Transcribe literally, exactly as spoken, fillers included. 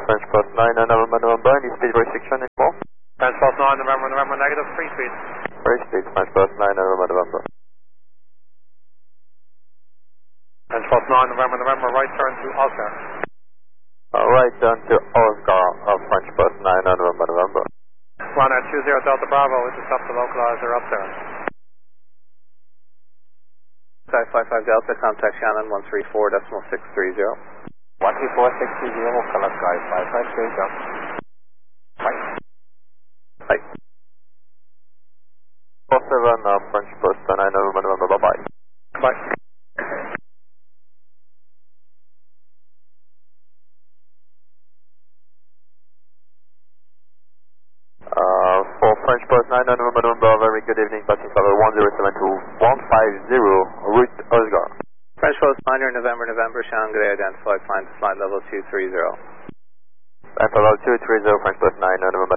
French Post nine, November, November, any speed restriction anymore? French Post nine, November, November, negative, free speed. Free speed, French Post nine, November, November. French Post nine, November, November, right turn to Oscar. Uh, right turn to Oscar of French Post nine, November, November. Runner two zero Delta Bravo, we just up the localizer up there. five five five Delta, contact Shannon one three four decimal six three zero. one three four six three zero, Color Sky five five three zero. Bye. Bye. four seven, uh, French Post nine, November, November, bye-bye. Bye. Uh, for French Post nine, November, November, very good evening, passing level one zero seven two one five zero, route Oscar. French Post nine, November, November, Shannon Gray identified, flying to flight level two three zero. Flight level two three zero, French Post nine, November,